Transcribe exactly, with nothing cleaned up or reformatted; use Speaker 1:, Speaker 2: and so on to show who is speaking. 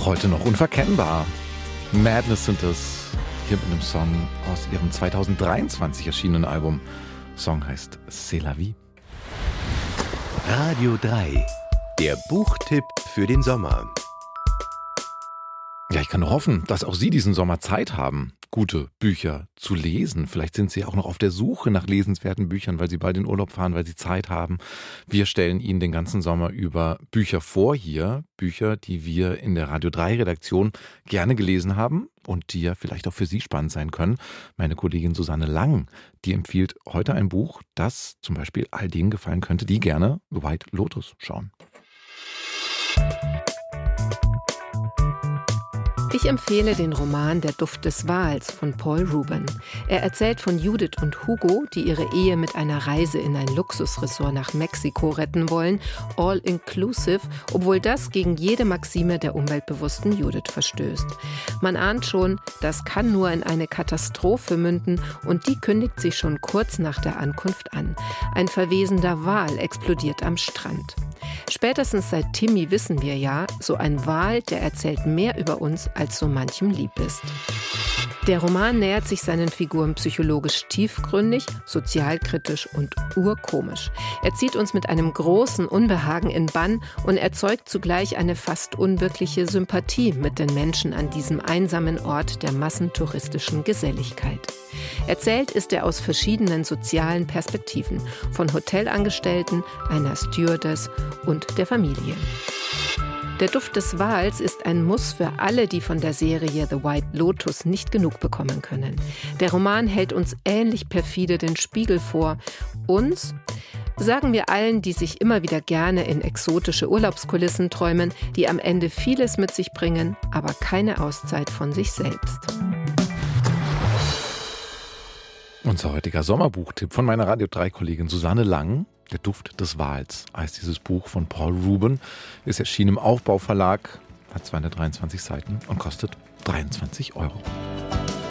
Speaker 1: Auch heute noch unverkennbar. Madness sind es, hier mit einem Song aus ihrem zweitausenddreiundzwanzig erschienenen Album. Der Song heißt C'est la vie.
Speaker 2: Radio drei, der Buchtipp für den Sommer.
Speaker 1: Ja, ich kann nur hoffen, dass auch Sie diesen Sommer Zeit haben, gute Bücher zu lesen. Vielleicht sind Sie auch noch auf der Suche nach lesenswerten Büchern, weil Sie bald in Urlaub fahren, weil Sie Zeit haben. Wir stellen Ihnen den ganzen Sommer über Bücher vor hier. Bücher, die wir in der Radio drei Redaktion gerne gelesen haben und die ja vielleicht auch für Sie spannend sein können. Meine Kollegin Susanne Lang, die empfiehlt heute ein Buch, das zum Beispiel all denen gefallen könnte, die gerne White Lotus schauen.
Speaker 3: Ich empfehle den Roman Der Duft des Wals von Paul Ruben. Er erzählt von Judith und Hugo, die ihre Ehe mit einer Reise in ein Luxusressort nach Mexiko retten wollen, all inclusive, obwohl das gegen jede Maxime der umweltbewussten Judith verstößt. Man ahnt schon, das kann nur in eine Katastrophe münden und die kündigt sich schon kurz nach der Ankunft an. Ein verwesender Wal explodiert am Strand. Spätestens seit Timmy wissen wir ja, so ein Wal, der erzählt mehr über uns, als so manchem lieb ist. Der Roman nähert sich seinen Figuren psychologisch tiefgründig, sozialkritisch und urkomisch. Er zieht uns mit einem großen Unbehagen in Bann und erzeugt zugleich eine fast unwirkliche Sympathie mit den Menschen an diesem einsamen Ort der massentouristischen Geselligkeit. Erzählt ist er aus verschiedenen sozialen Perspektiven, von Hotelangestellten, einer Stewardess und der Familie. Der Duft des Wals ist ein Muss für alle, die von der Serie The White Lotus nicht genug bekommen können. Der Roman hält uns ähnlich perfide den Spiegel vor. Uns, sagen wir allen, die sich immer wieder gerne in exotische Urlaubskulissen träumen, die am Ende vieles mit sich bringen, aber keine Auszeit von sich selbst.
Speaker 1: Unser heutiger Sommerbuchtipp von meiner Radio drei Kollegin Susanne Lang. Der Duft des Wals heißt dieses Buch von Paul Ruben, ist erschienen im Aufbau Verlag, hat zweihundertdreiundzwanzig Seiten und kostet dreiundzwanzig Euro.